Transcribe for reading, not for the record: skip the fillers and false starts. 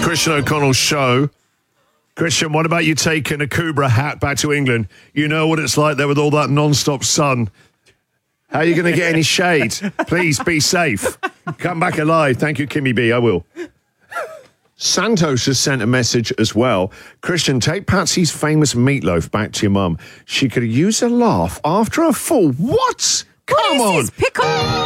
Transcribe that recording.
Christian O'Connell show. Christian, what about you taking a Kubra hat back to England? You know what it's like there with all that non-stop sun. How are you going to get any shade? Please be safe. Come back alive. Thank you, Kimmy B. I will. Santos has sent a message as well. Christian, take Patsy's famous meatloaf back to your mum. She could use a laugh after a fall. What? Come on. Pickle.